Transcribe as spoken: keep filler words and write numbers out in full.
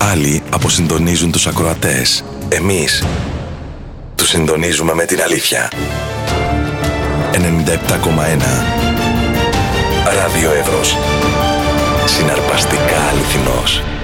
Άλλοι αποσυντονίζουν τους ακροατές. Εμείς τους συντονίζουμε με την αλήθεια. ενενήντα επτά κόμμα ένα Ράδιο Εύρος. Συναρπαστικά αληθινός.